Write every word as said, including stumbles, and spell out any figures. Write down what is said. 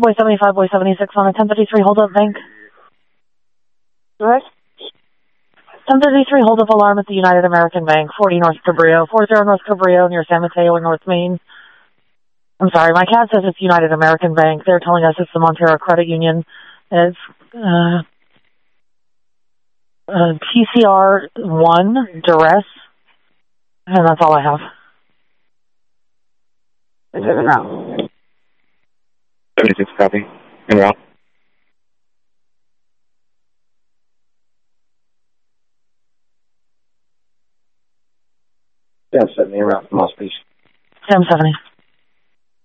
Boy seventy-five, Boy seventy-six on a ten thirty-three hold-up bank. What? ten thirty-three hold-up alarm at the United American Bank, forty North Cabrillo, forty North Cabrillo near San Mateo in North Main. I'm sorry, my cat says it's United American Bank. They're telling us it's the Montero Credit Union. It's uh, uh, P C R one, duress, and that's all I have. Is it wrong? seventy-six copy. En route. Sam seventy, en route from Los Beach. Sam seventy.